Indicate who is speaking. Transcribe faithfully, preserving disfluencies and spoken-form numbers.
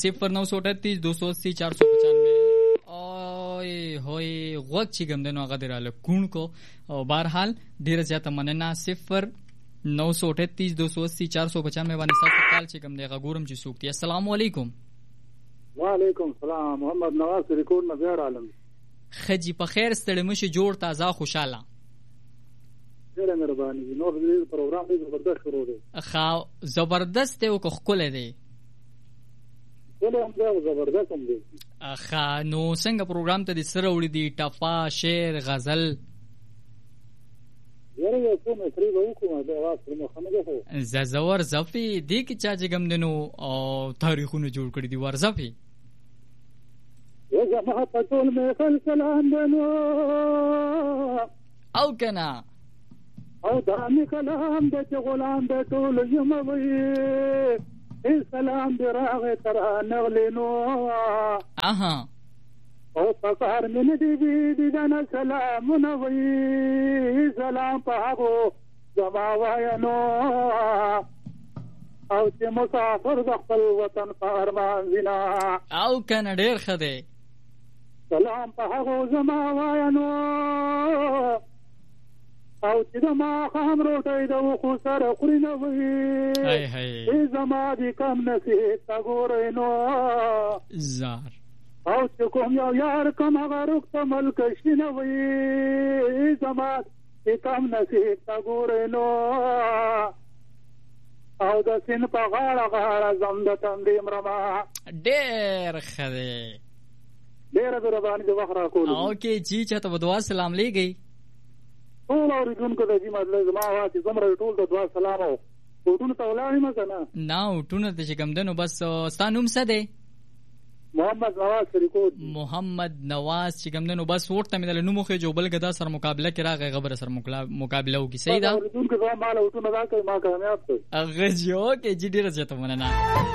Speaker 1: صفر نو سو اٹھتیس دو سو اسی چار سو پچانوے. اوئے ہوئے غوږ چې کوم دی نو هغه دې راله کوڼ کو. او بهرحال ډېره زیاته مننه. صفر نو سو اٹھتیس دو سو اسی چار سو پچانوے باندې ستاسو کال چې کوم دی هغه ګورم چې څوک دی. السلام علیکم.
Speaker 2: وعلیکم السلام. محمد نواز ریکورډ نه بیا عالم.
Speaker 1: خجی په خیر ستړي مشه جوړ تازه خوشاله.
Speaker 2: ډېره مهرباني. نو دې پروګرام دې زبردست شروع دی.
Speaker 1: خا زبردست دی او خپل دی.
Speaker 2: ولې هم دا زبردست هم دی.
Speaker 1: خا نو څنګه پروګرام ته د سره وړي دي ټپا شعر غزل.
Speaker 2: یاره یو څه مصری به وکړو دا واس پر مخه خو.
Speaker 1: ززور زفی دی کی چا چې کوم دنو او تاریخونه جوړ کړی دي ورزفی.
Speaker 2: یو جماعت ټول مې خل سلام دنو
Speaker 1: او کنا
Speaker 2: او دا می کلام د چې غلام د ټول یموي. سلام دی راغی تر نغلینو.
Speaker 1: اها
Speaker 2: او پکار من دی بی دی دانا سلامونه وی. سلام په هغو زما وایانو او چې مسافر د خپل وطن په ارمان وینا.
Speaker 1: او کنه ډېر ښه دی.
Speaker 2: سلام په هغو زما وایانو او چې د ماښام روټۍ د وښو سره خوري نه وي. زما د کم نصیب ته ګورئ نو
Speaker 1: زار
Speaker 2: او چې کوم یو یار کم هغه روغ ته ملکشي نه وي. زما د کم نصیب ته ګورئ نو او د سیند په غاړه غاړه زم د تندې مرمه.
Speaker 1: ډېر ښه دی.
Speaker 2: ډېره مهرباني د وخت راکولو.
Speaker 1: اوکې جی چاته به دعا سلام لیږئ.
Speaker 2: ټول اورېدونکو ته جي مطلب زما اواز چې څومره ټول ته دعا سلام او وټونه ته ولاړ یم که نه؟
Speaker 1: نه وټونه ته چې کوم دی نو بس ستا نوم څه دی؟
Speaker 2: محمد نواز شریکوټ.
Speaker 1: محمد نواز چې کوم دی نو بس وټ ته مې دله نوم وښیې جو بل ګدا سره مقابله کې راغی هغه به سره مقابله وکړي. صحیح ده؟
Speaker 2: اورېدونکو ته ماله وټونه راکړئ ما کامیاب کړئ.
Speaker 1: هغه جي اوکې جي ډېره زیاته مننه.